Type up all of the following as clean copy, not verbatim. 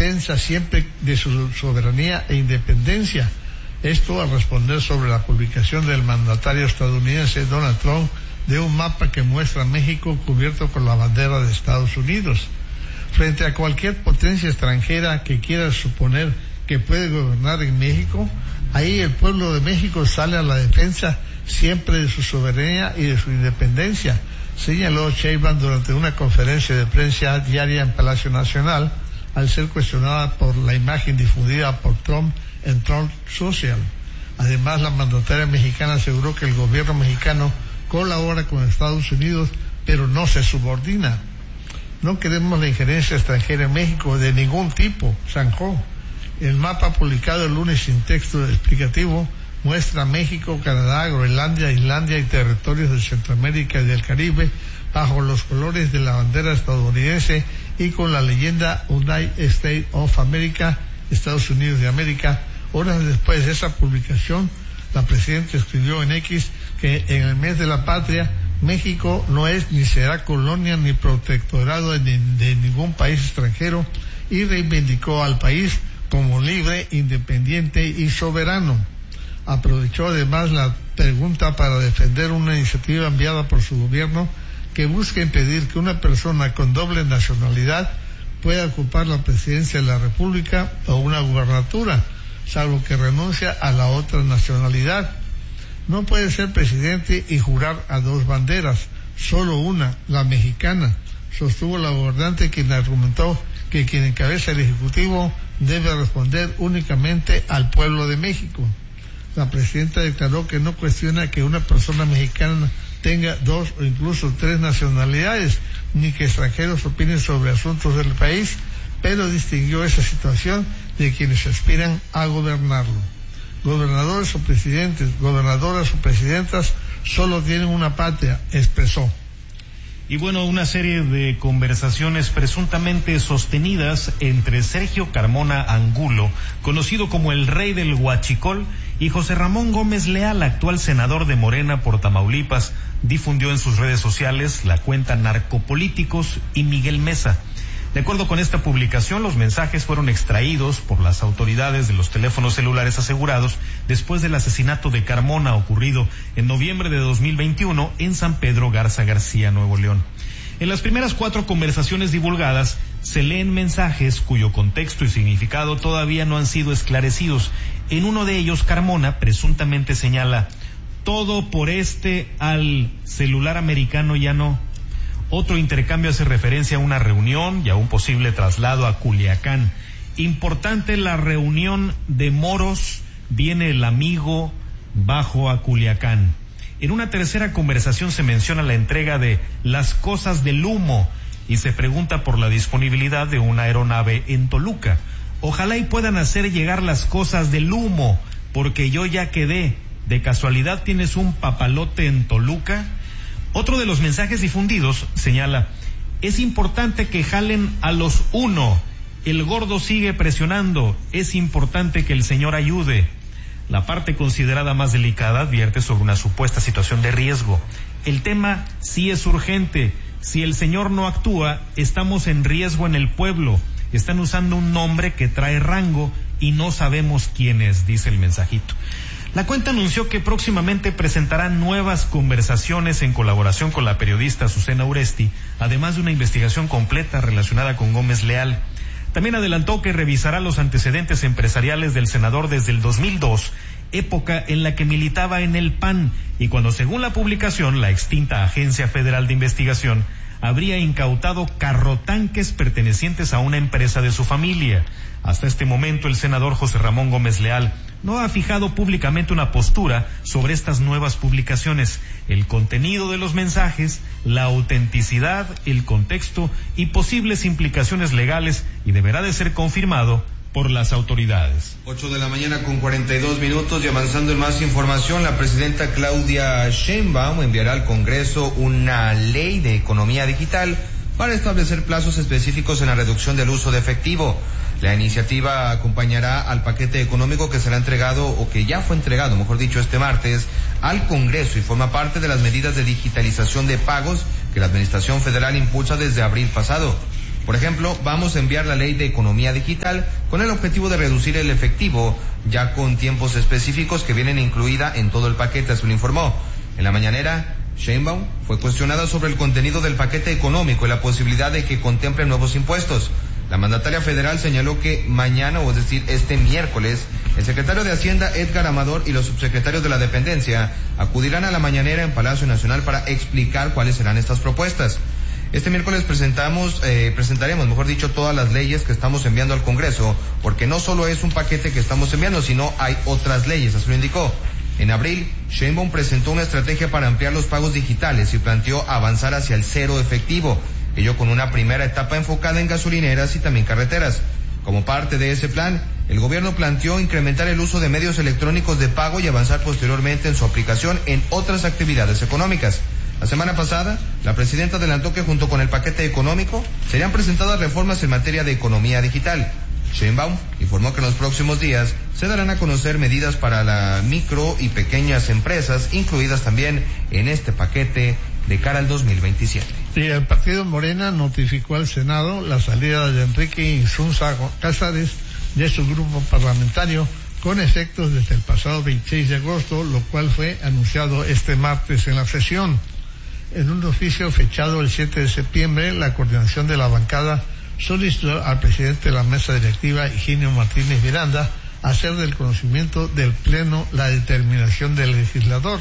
defensa siempre de su soberanía e independencia. Esto al responder sobre la publicación del mandatario estadounidense Donald Trump de un mapa que muestra a México cubierto con la bandera de Estados Unidos. Frente a cualquier potencia extranjera que quiera suponer que puede gobernar en México, ahí el pueblo de México sale a la defensa siempre de su soberanía y de su independencia, señaló Sheinbaum durante una conferencia de prensa diaria en Palacio Nacional, al ser cuestionada por la imagen difundida por Trump en Trump Social. Además, la mandataria mexicana aseguró que el gobierno mexicano colabora con Estados Unidos, pero no se subordina. No queremos la injerencia extranjera en México de ningún tipo, zanjó. El mapa publicado el lunes sin texto explicativo muestra a México, Canadá, Groenlandia, Islandia y territorios de Centroamérica y del Caribe bajo los colores de la bandera estadounidense y con la leyenda United States of America, Estados Unidos de América. Horas después de esa publicación, la presidenta escribió en X que en el mes de la patria, México no es ni será colonia ni protectorado de ningún país extranjero y reivindicó al país como libre, independiente y soberano. Aprovechó además la pregunta para defender una iniciativa enviada por su gobierno que busca impedir que una persona con doble nacionalidad pueda ocupar la presidencia de la República o una gubernatura, salvo que renuncia a la otra nacionalidad. No puede ser presidente y jurar a dos banderas, solo una, la mexicana, sostuvo la gobernante, quien argumentó que quien encabeza el Ejecutivo debe responder únicamente al pueblo de México. La presidenta declaró que no cuestiona que una persona mexicana tenga dos o incluso tres nacionalidades, ni que extranjeros opinen sobre asuntos del país, pero distinguió esa situación de quienes aspiran a gobernarlo. Gobernadores o presidentes, gobernadoras o presidentas solo tienen una patria, expresó. Y bueno, una serie de conversaciones presuntamente sostenidas entre Sergio Carmona Angulo, conocido como el Rey del Huachicol, y José Ramón Gómez Leal, actual senador de Morena por Tamaulipas, difundió en sus redes sociales la cuenta Narcopolíticos y Miguel Mesa. De acuerdo con esta publicación, los mensajes fueron extraídos por las autoridades de los teléfonos celulares asegurados después del asesinato de Carmona ocurrido en noviembre de 2021 en San Pedro Garza García, Nuevo León. En las primeras 4 conversaciones divulgadas se leen mensajes cuyo contexto y significado todavía no han sido esclarecidos. En uno de ellos, Carmona presuntamente señala: todo por al celular americano ya no. Otro intercambio hace referencia a una reunión y a un posible traslado a Culiacán. Importante la reunión de moros, viene el amigo bajo a Culiacán. En una tercera conversación se menciona la entrega de las cosas del humo y se pregunta por la disponibilidad de una aeronave en Toluca. Ojalá y puedan hacer llegar las cosas del humo, porque yo ya quedé. ¿De casualidad tienes un papalote en Toluca? Otro de los mensajes difundidos señala: es importante que jalen a los uno, el gordo sigue presionando, es importante que el señor ayude. La parte considerada más delicada advierte sobre una supuesta situación de riesgo. El tema sí es urgente, si el señor no actúa, estamos en riesgo en el pueblo, están usando un nombre que trae rango y no sabemos quién es, dice el mensajito. La cuenta anunció que próximamente presentará nuevas conversaciones en colaboración con la periodista Azucena Uresti, además de una investigación completa relacionada con Gómez Leal. También adelantó que revisará los antecedentes empresariales del senador desde el 2002, época en la que militaba en el PAN, y cuando, según la publicación, la extinta Agencia Federal de Investigación habría incautado carrotanques pertenecientes a una empresa de su familia. Hasta este momento, el senador José Ramón Gómez Leal no ha fijado públicamente una postura sobre estas nuevas publicaciones, el contenido de los mensajes, la autenticidad, el contexto y posibles implicaciones legales, y deberá de ser confirmado por las autoridades. 8:42 a.m. y avanzando en más información, la presidenta Claudia Sheinbaum enviará al Congreso una ley de economía digital para establecer plazos específicos en la reducción del uso de efectivo. La iniciativa acompañará al paquete económico que será entregado, o que ya fue entregado, mejor dicho, este martes al Congreso, y forma parte de las medidas de digitalización de pagos que la Administración Federal impulsa desde abril pasado. Por ejemplo, vamos a enviar la ley de economía digital con el objetivo de reducir el efectivo, ya con tiempos específicos que vienen incluida en todo el paquete, así lo informó. En la mañanera, Sheinbaum fue cuestionada sobre el contenido del paquete económico y la posibilidad de que contemple nuevos impuestos. La mandataria federal señaló que mañana, o es decir, este miércoles, el secretario de Hacienda, Edgar Amador, y los subsecretarios de la dependencia acudirán a la mañanera en Palacio Nacional para explicar cuáles serán estas propuestas. Este miércoles presentaremos, mejor dicho, todas las leyes que estamos enviando al Congreso, porque no solo es un paquete que estamos enviando, sino hay otras leyes, así lo indicó. En abril, Sheinbaum presentó una estrategia para ampliar los pagos digitales y planteó avanzar hacia el cero efectivo, ello con una primera etapa enfocada en gasolineras y también carreteras. Como parte de ese plan, el gobierno planteó incrementar el uso de medios electrónicos de pago y avanzar posteriormente en su aplicación en otras actividades económicas. La semana pasada, la presidenta adelantó que junto con el paquete económico serían presentadas reformas en materia de economía digital. Sheinbaum informó que en los próximos días se darán a conocer medidas para las micro y pequeñas empresas, incluidas también en este paquete de cara al 2027. Sí, el partido Morena notificó al Senado la salida de Enrique Insunza Cázares de su grupo parlamentario con efectos desde el pasado 26 de agosto, lo cual fue anunciado este martes en la sesión. En un oficio fechado el 7 de septiembre, la coordinación de la bancada solicitó al presidente de la mesa directiva, Higinio Martínez Miranda, hacer del conocimiento del Pleno la determinación del legislador.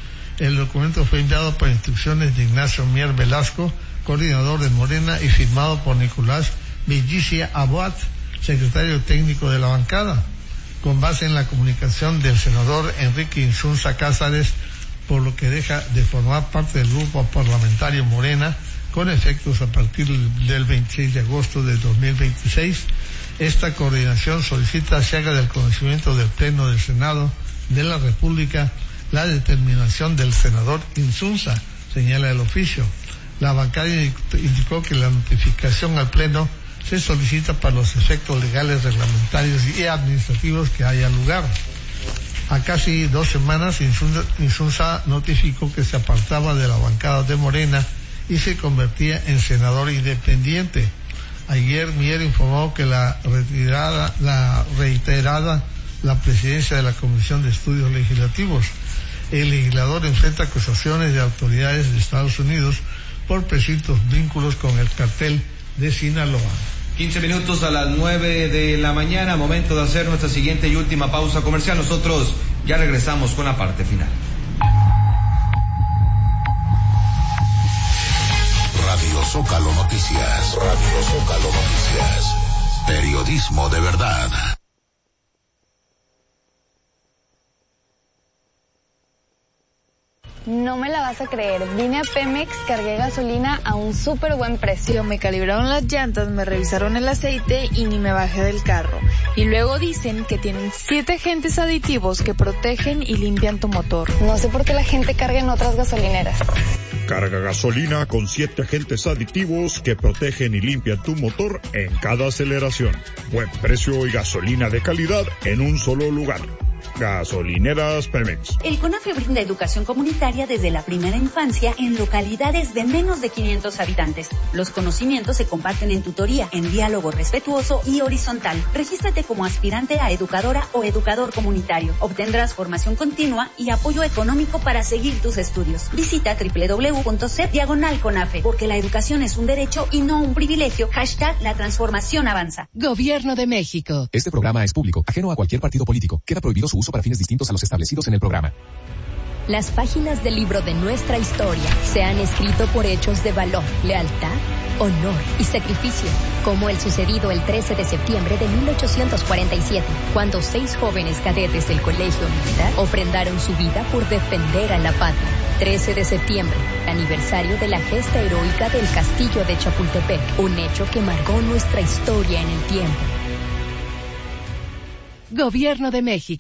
El documento fue enviado por instrucciones de Ignacio Mier Velasco, coordinador de Morena, y firmado por Nicolás Bellicia Abad, secretario técnico de la bancada, con base en la comunicación del senador Enrique Insunza Cázares, por lo que deja de formar parte del grupo parlamentario Morena, con efectos a partir del 26 de agosto de 2026. Esta coordinación solicita se haga del conocimiento del Pleno del Senado de la República la determinación del senador Insunza, señala el oficio. La bancada indicó que la notificación al Pleno se solicita para los efectos legales, reglamentarios y administrativos que haya lugar. A casi 2 semanas, Insunza notificó que se apartaba de la bancada de Morena y se convertía en senador independiente. Ayer Mier informó que la reiterada la presidencia de la Comisión de Estudios Legislativos. El legislador enfrenta acusaciones de autoridades de Estados Unidos por presuntos vínculos con el cartel de Sinaloa. 15 minutos a las 9 de la mañana, momento de hacer nuestra siguiente y última pausa comercial. Nosotros ya regresamos con la parte final. Radio Zócalo Noticias. Radio Zócalo Noticias. Periodismo de verdad. No me la vas a creer, vine a Pemex, cargué gasolina a un súper buen precio. Me calibraron las llantas, me revisaron el aceite y ni me bajé del carro. Y luego dicen que tienen 7 agentes aditivos que protegen y limpian tu motor. No sé por qué la gente carga en otras gasolineras. Carga gasolina con 7 agentes aditivos que protegen y limpian tu motor en cada aceleración. Buen precio y gasolina de calidad en un solo lugar. Gasolineras Pemex. El CONAFE brinda educación comunitaria desde la primera infancia en localidades de menos de 500 habitantes. Los conocimientos se comparten en tutoría, en diálogo respetuoso y horizontal. Regístrate como aspirante a educadora o educador comunitario. Obtendrás formación continua y apoyo económico para seguir tus estudios. Visita www.cep/CONAFE, porque la educación es un derecho y no un privilegio. #La transformación avanza. Gobierno de México. Este programa es público, ajeno a cualquier partido político. Queda prohibido su uso para fines distintos a los establecidos en el programa. Las páginas del libro de nuestra historia se han escrito por hechos de valor, lealtad, honor y sacrificio, como el sucedido el 13 de septiembre de 1847, cuando 6 jóvenes cadetes del Colegio Militar ofrendaron su vida por defender a la patria. 13 de septiembre, aniversario de la gesta heroica del Castillo de Chapultepec, un hecho que marcó nuestra historia en el tiempo. Gobierno de México.